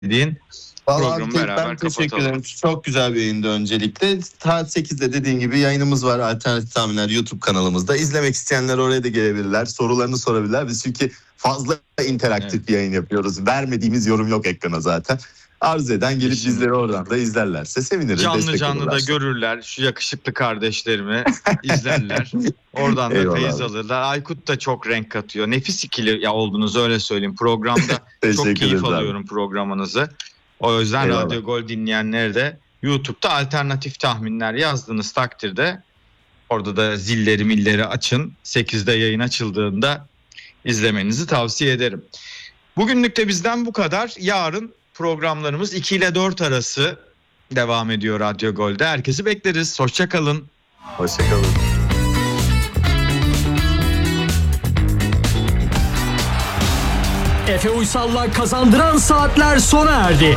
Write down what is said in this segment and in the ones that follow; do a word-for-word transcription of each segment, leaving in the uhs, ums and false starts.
dediğin Vallahi programı ben beraber teşekkür kapatalım. ederim. Çok güzel bir yayındı öncelikle. Saat sekizde dediğin gibi yayınımız var. Alternatif Tahminler YouTube kanalımızda. İzlemek isteyenler oraya da gelebilirler. Sorularını sorabilirler. Biz çünkü fazla interaktif Evet. bir yayın yapıyoruz. Vermediğimiz yorum yok ekrana zaten. Arzu eden gelip Kesinlikle. bizleri oradan da izlerlerse seviniriz. Canlı destek canlı da olurlarsa. görürler. Şu yakışıklı kardeşlerimi izlerler. Oradan da Eyvallah feyiz abi. alırlar. Aykut da çok renk katıyor. Nefis ikili ya oldunuz, öyle söyleyeyim. Programda çok Teşekkür keyif ederiz abi. alıyorum programınızı. O yüzden Eyvallah. Radyo Gol dinleyenler de YouTube'da alternatif tahminler yazdığınız takdirde orada da zilleri milleri açın. sekizde yayın açıldığında izlemenizi tavsiye ederim. Bugünlük de bizden bu kadar. Yarın programlarımız iki ile dört arası devam ediyor Radyo Gol'de. Herkesi bekleriz. Hoşça kalın. Hoşçakalın. Efe Uysal'la kazandıran saatler sona erdi.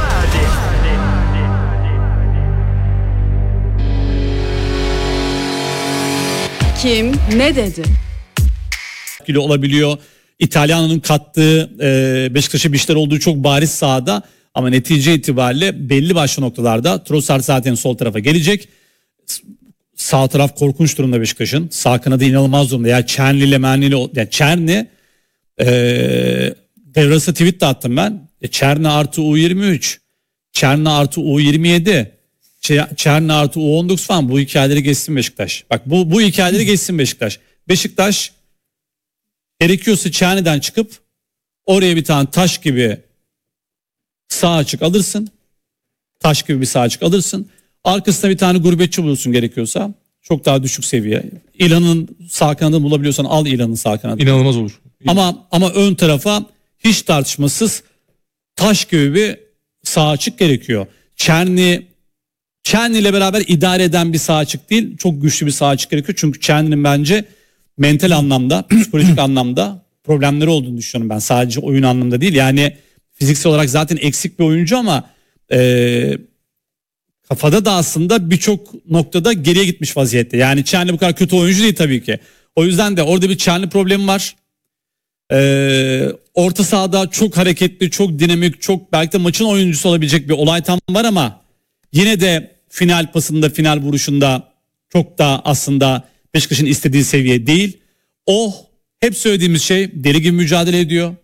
Kim ne dedi? Kilo olabiliyor. İtalyana'nın kattığı e, Beşiktaş'a bir işler olduğu çok bariz sahada, ama netice itibariyle belli başlı noktalarda Trossard zaten sol tarafa gelecek. S- Sağ taraf korkunç durumda Beşiktaş'ın. Sağ kanadı inanılmaz durumda. Yani Çerni ile Merni ile, yani Çerni e, devrası tweet de attım ben. E, Çerni artı U yirmi üç, Çerni artı U yirmi yedi, Ç- Çerni artı U on dokuz falan, bu hikayeleri geçsin Beşiktaş. Bak bu bu hikayeleri geçsin Beşiktaş. Beşiktaş gerekiyorsa Çerni'den çıkıp oraya bir tane taş gibi sağ açık alırsın. Taş gibi bir sağ açık alırsın. Arkasına bir tane gurbetçi bulursun gerekiyorsa. Çok daha düşük seviye. İlan'ın sağ kanadını bulabiliyorsan al İlan'ın sağ kanadını. İnanılmaz olur. Ama ama ön tarafa hiç tartışmasız taş gibi bir sağ açık gerekiyor. Çerni Çerni ile beraber idare eden bir sağ açık değil, çok güçlü bir sağ açık gerekiyor. Çünkü Çerni'nin bence mental anlamda, psikolojik anlamda problemleri olduğunu düşünüyorum ben. Sadece oyun anlamda değil. Yani fiziksel olarak zaten eksik bir oyuncu, ama e, kafada da aslında birçok noktada geriye gitmiş vaziyette. Yani Çerni bu kadar kötü oyuncu değil tabii ki. O yüzden de orada bir Çerni problemi var. E, orta sahada çok hareketli, çok dinamik, çok belki de maçın oyuncusu olabilecek bir olay tam var, ama yine de final pasında, final vuruşunda çok da aslında Beşiktaş'ın istediği seviye değil. O hep söylediğimiz şey, deli gibi mücadele ediyor.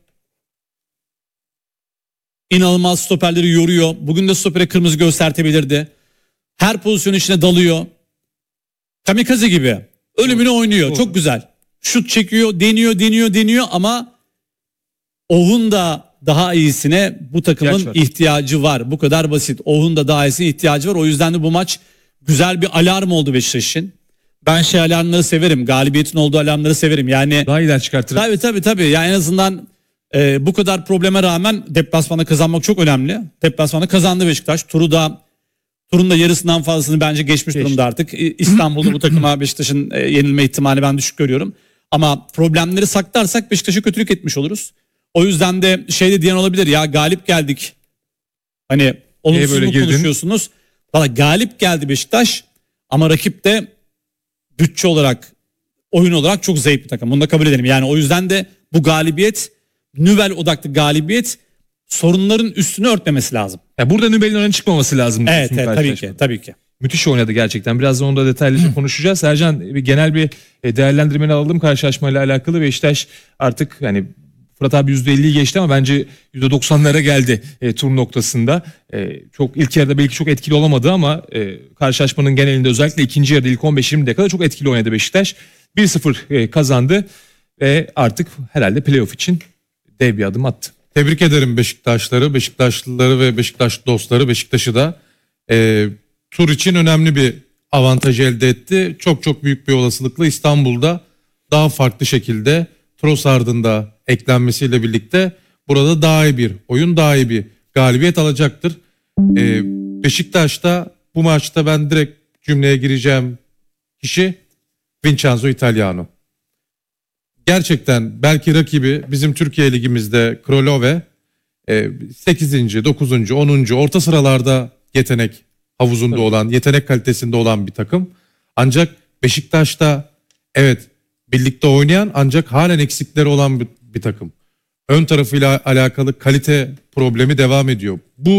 İnanılmaz stoperleri yoruyor. Bugün de stopere kırmızı göstertebilirdi. Her pozisyon içine dalıyor. Kamikaze gibi. Ölümünü oynuyor. Doğru. Çok güzel. Şut çekiyor, deniyor, deniyor, deniyor, ama Ohun da daha iyisine bu takımın İhtiyaç var. ihtiyacı var. Bu kadar basit. Ohun da daha iyisine ihtiyacı var. O yüzden de bu maç güzel bir alarm oldu Beşiktaş için. Ben şey alarmları severim. Galibiyetin olduğu alarmları severim. Yani Daha iyiler çıkartır. tabii tabii tabii. Yani en azından e, bu kadar probleme rağmen deplasmanda kazanmak çok önemli. Deplasmanda kazandı Beşiktaş. Turu da turun da yarısından fazlasını bence geçmiş Geçti. durumda artık. İ- İstanbul'da bu takıma Beşiktaş'ın e, yenilme ihtimali ben düşük görüyorum. Ama problemleri saklarsak Beşiktaş'a kötülük etmiş oluruz. O yüzden de şey de diyen olabilir, ya galip geldik. Hani olumsuz böyle mu girdin? konuşuyorsunuz? Valla galip geldi Beşiktaş, ama rakip de bütçe olarak, oyun olarak çok zayıf bir takım. Bunu da kabul edelim. Yani o yüzden de bu galibiyet, Nübel odaklı galibiyet, sorunların üstünü örtmemesi lazım. Ya burada Nübel'in öne çıkmaması lazım. Evet, diyorsun evet tabii karşılaşmada. ki, tabii ki. Müthiş oynadı gerçekten. Birazdan onu da detaylıca konuşacağız. Sercan, bir genel bir e, değerlendirmeni alalım karşılaşmayla alakalı. Beşiktaş artık, yani Fırat abi yüzde elliyi geçti ama bence yüzde doksanlara geldi e, tur noktasında. E, çok ilk yarıda belki çok etkili olamadı, ama e, karşılaşmanın genelinde özellikle ikinci yarıda ilk on beş yirmi dakikada çok etkili oynadı Beşiktaş. bir sıfır e, kazandı ve artık herhalde playoff için dev bir adım attı. Tebrik ederim Beşiktaşları, Beşiktaşlıları ve Beşiktaş dostları. Beşiktaş'ı da e, tur için önemli bir avantaj elde etti. Çok çok büyük bir olasılıkla İstanbul'da daha farklı şekilde Trossard'ın da eklenmesiyle birlikte burada daha iyi bir oyun, daha iyi bir galibiyet alacaktır. E, Beşiktaş'ta bu maçta ben direkt cümleye gireceğim kişi Vincenzo Italiano. Gerçekten belki rakibi bizim Türkiye Ligimizde Krolove sekizinci, dokuzuncu, onuncu orta sıralarda yetenek havuzunda Tabii. olan, yetenek kalitesinde olan bir takım. Ancak Beşiktaş'ta evet birlikte oynayan ancak halen eksikleri olan bir, bir takım. ön tarafıyla alakalı kalite problemi devam ediyor. Bu